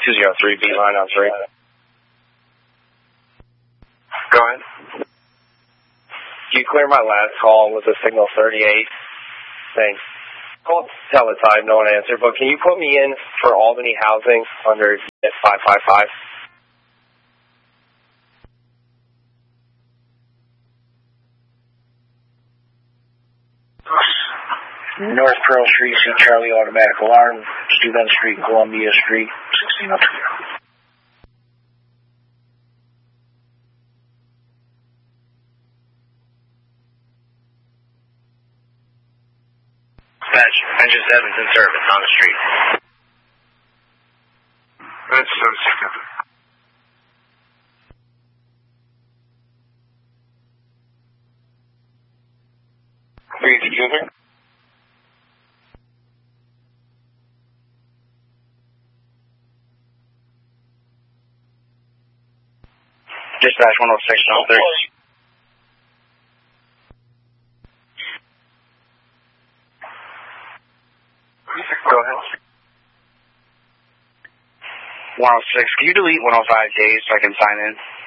203, beat line on 3. Go ahead. You clear my last call with a signal 38. Thanks. Called Teletype, no one answered, but can you put me in for Albany Housing under 555? North Pearl Street, St. Charlie Automatic Alarm, Steuben Street, Columbia Street, 1602. Dispatch, engine 7's in service on the street. That's 76. Three diffuser. Dispatch 106, no 30. Go ahead. 106, can you delete 105 days so I can sign in?